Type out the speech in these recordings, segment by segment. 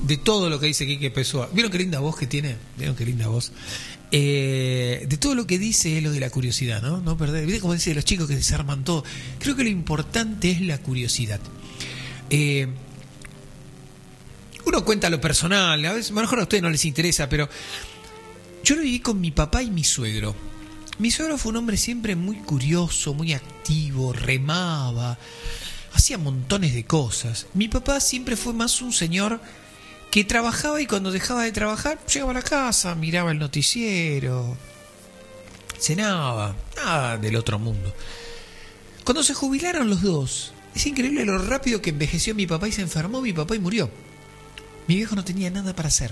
de todo lo que dice Quique Pessoa. ¿Vieron qué linda voz que tiene? ¿Vieron qué linda voz? De todo lo que dice es lo de la curiosidad, ¿no? No perder. ¿Viste cómo dice los chicos que desarman todo? Creo que lo importante es la curiosidad. Uno cuenta lo personal, a veces, a lo mejor a ustedes no les interesa, pero yo lo viví con mi papá y mi suegro. Mi suegro fue un hombre siempre muy curioso, muy activo, remaba, hacía montones de cosas. Mi papá siempre fue más un señor que trabajaba y cuando dejaba de trabajar llegaba a la casa, miraba el noticiero, cenaba, nada del otro mundo. Cuando se jubilaron los dos, es increíble lo rápido que envejeció mi papá y se enfermó mi papá y murió. Mi viejo no tenía nada para hacer.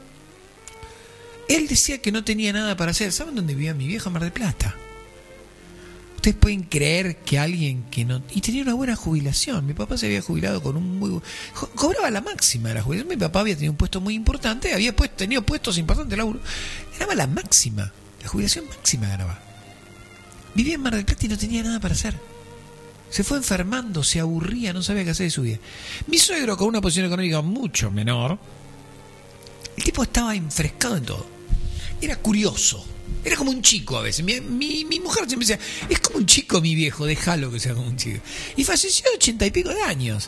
Él decía que no tenía nada para hacer. ¿Saben dónde vivía mi viejo? En Mar del Plata. Ustedes pueden creer que alguien que no... Y tenía una buena jubilación. Mi papá se había jubilado con un muy... Cobraba la máxima de la jubilación. Mi papá había tenido un puesto muy importante. Había tenido puestos importantes. Ganaba la máxima. La jubilación máxima ganaba. Vivía en Mar del Plata y no tenía nada para hacer. Se fue enfermando, se aburría, no sabía qué hacer de su vida. Mi suegro, con una posición económica mucho menor, el tipo estaba enfrescado en todo. Era curioso. Era como un chico a veces. Mi mujer siempre decía, es como un chico mi viejo, déjalo que sea como un chico. Y falleció de 80 y pico de años.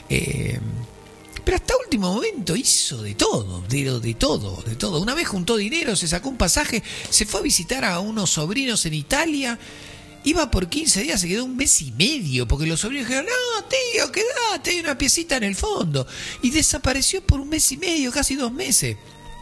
Pero hasta último momento hizo de todo, de todo. Una vez juntó dinero, se sacó un pasaje, se fue a visitar a unos sobrinos en Italia. Iba por 15 días, se quedó un mes y medio, porque los sobrinos dijeron, no, tío, quedate, hay una piecita en el fondo. Y desapareció por un mes y medio, casi 2 meses.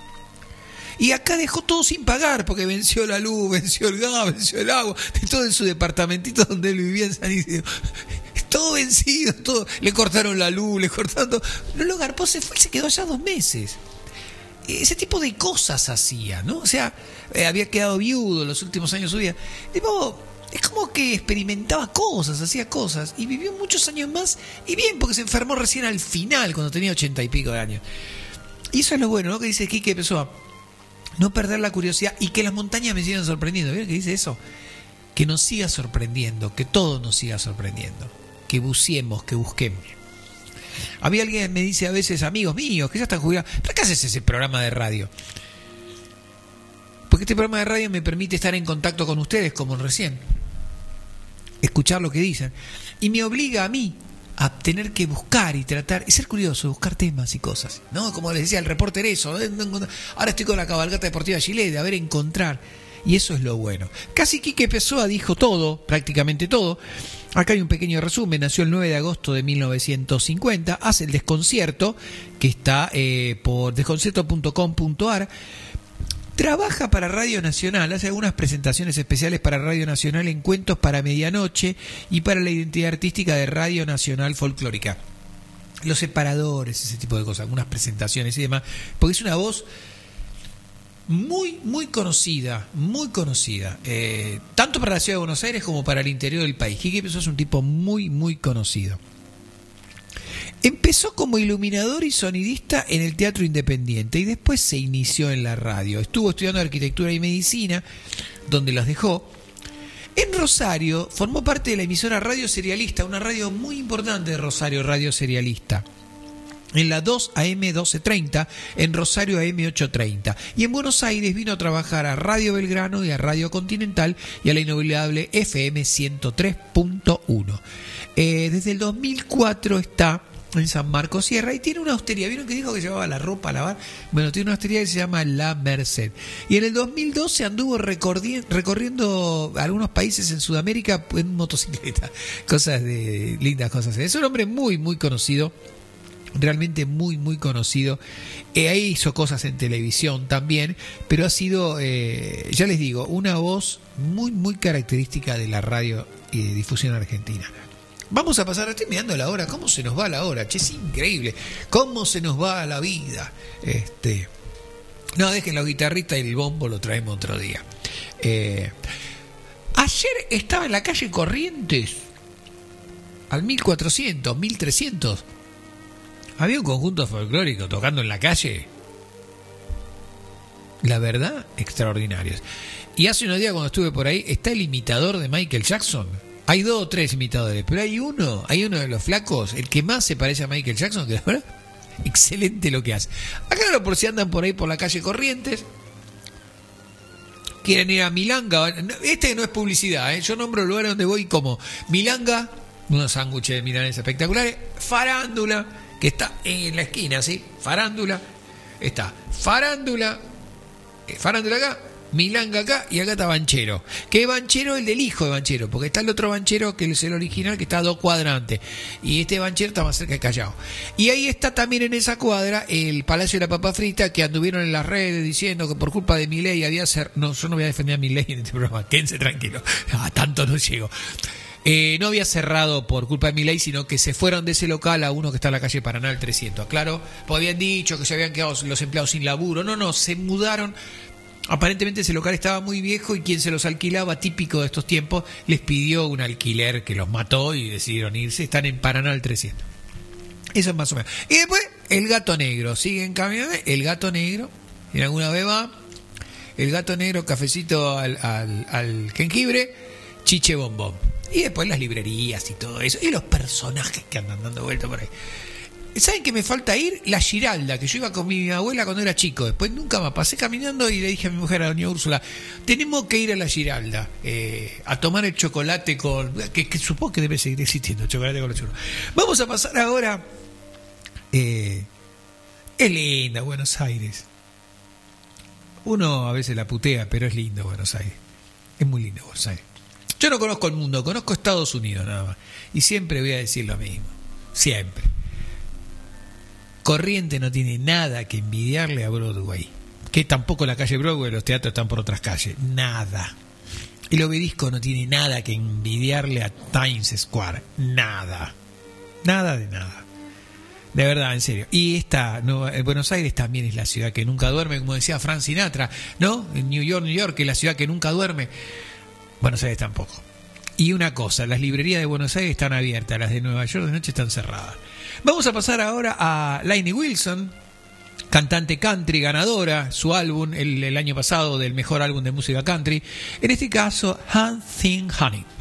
Y acá dejó todo sin pagar, porque venció la luz, venció el gas, venció el agua, de todo en su departamentito donde él vivía en San Isidro. Todo vencido, todo. Le cortaron la luz, le cortaron todo. No lo garpó, se fue y se quedó allá 2 meses. Ese tipo de cosas hacía, ¿no? O sea, había quedado viudo en los últimos años de su vida. Tipo, es como que experimentaba cosas, hacía cosas, y vivió muchos años más, y bien, porque se enfermó recién al final, cuando tenía 80 y pico de años. Y eso es lo bueno, ¿no? Que dice Quique Pessoa, no perder la curiosidad, y que las montañas me sigan sorprendiendo. ¿Vieron que dice eso? Que nos siga sorprendiendo, que todo nos siga sorprendiendo, que buceemos, que busquemos. Había alguien que me dice a veces, amigos míos, que ya están jubilados, ¿para qué haces ese programa de radio? Porque este programa de radio me permite estar en contacto con ustedes, como recién, escuchar lo que dicen, y me obliga a mí a tener que buscar y tratar, y ser curioso, buscar temas y cosas, ¿no? Como les decía el reporter eso, ahora estoy con la cabalgata deportiva Gilet, de encontrar, y eso es lo bueno. Casi Quique Pessoa dijo todo, prácticamente todo. Acá hay un pequeño resumen. Nació el 9 de agosto de 1950, hace el Desconcierto, que está por desconcierto.com.ar. Trabaja para Radio Nacional, hace algunas presentaciones especiales para Radio Nacional en Cuentos para Medianoche y para la identidad artística de Radio Nacional Folclórica. Los separadores, ese tipo de cosas, algunas presentaciones y demás, porque es una voz muy, muy conocida, tanto para la ciudad de Buenos Aires como para el interior del país. Quique Pessoa es un tipo muy, muy conocido. Empezó como iluminador y sonidista en el Teatro Independiente y después se inició en la radio. Estuvo estudiando arquitectura y medicina, donde las dejó. En Rosario formó parte de la emisora Radio Serialista, una radio muy importante de Rosario, Radio Serialista. En la 2 AM 1230, en Rosario AM 830. Y en Buenos Aires vino a trabajar a Radio Belgrano y a Radio Continental y a la inolvidable FM 103.1. Desde el 2004 está en San Marcos Sierra y tiene una hostería. ¿Vieron que dijo que llevaba la ropa a lavar? Bueno, tiene una hostería que se llama La Merced. Y en el 2012 anduvo recorriendo algunos países en Sudamérica en motocicleta. Lindas cosas. Es un hombre muy, muy conocido. Realmente muy, muy conocido. Ahí hizo cosas en televisión también, pero ha sido, ya les digo, una voz muy, muy característica de la radio y de difusión argentina. Vamos a pasar, estoy mirando la hora, cómo se nos va la hora, che, es increíble, cómo se nos va la vida. No, dejen la guitarrita y el bombo, lo traemos otro día. Ayer estaba en la calle Corrientes, al 1400, 1300. Había un conjunto folclórico tocando en la calle. La verdad, extraordinarios. Y hace unos días cuando estuve por ahí, está el imitador de Michael Jackson. Hay 2 o 3 imitadores, pero hay uno de los flacos, el que más se parece a Michael Jackson, que la verdad excelente lo que hace. Aclaro por si andan por ahí por la calle Corrientes, quieren ir a Milanga. Este no es publicidad, yo nombro lugares donde voy como Milanga, unos sándwiches de milanesa espectaculares, Farándula, que está en la esquina, ¿sí? Farándula, está Farándula acá, Milanga acá, y acá está Banchero. Que Banchero es el del hijo de Banchero, porque está el otro Banchero que es el original, que está a 2 cuadrantes, y este Banchero está más cerca de Callao. Y ahí está también en esa cuadra el Palacio de la Papa Frita, que anduvieron en las redes diciendo que por culpa de Milei había ser... No, yo no voy a defender a Milei en este programa, quédense tranquilos, tanto no llego. No había cerrado por culpa de Milei, sino que se fueron de ese local a uno que está en la calle Paraná, el 300. Claro, pues habían dicho que se habían quedado los empleados sin laburo. No, se mudaron. Aparentemente ese local estaba muy viejo y quien se los alquilaba, típico de estos tiempos, les pidió un alquiler que los mató y decidieron irse. Están en Paraná, el 300. Eso es más o menos. Y después, el Gato Negro. Siguen caminando. El Gato Negro, en alguna vez va. El Gato Negro, cafecito al jengibre, chiche bombón. Y después las librerías y todo eso. Y los personajes que andan dando vuelta por ahí. ¿Saben que me falta ir? La Giralda, que yo iba con mi abuela cuando era chico. Después nunca más pasé caminando y le dije a mi mujer, a doña Úrsula, tenemos que ir a la Giralda a tomar el chocolate con... Que supongo que debe seguir existiendo, chocolate con los churros. Vamos a pasar ahora... es linda Buenos Aires. Uno a veces la putea, pero es lindo Buenos Aires. Es muy lindo Buenos Aires. Yo no conozco el mundo, conozco Estados Unidos nada más. Y siempre voy a decir lo mismo. Siempre. Corrientes no tiene nada que envidiarle a Broadway. Que tampoco la calle Broadway, los teatros están por otras calles. Nada. El Obelisco no tiene nada que envidiarle a Times Square. Nada. Nada de nada. De verdad, en serio. Y Buenos Aires también es la ciudad que nunca duerme, como decía Frank Sinatra, ¿no? En New York, que es la ciudad que nunca duerme. Buenos Aires tampoco. Y una cosa, las librerías de Buenos Aires están abiertas, las de Nueva York de noche están cerradas. Vamos a pasar ahora a Lainey Wilson, cantante country, ganadora, su álbum el año pasado del mejor álbum de música country. En este caso, Hunting Honey.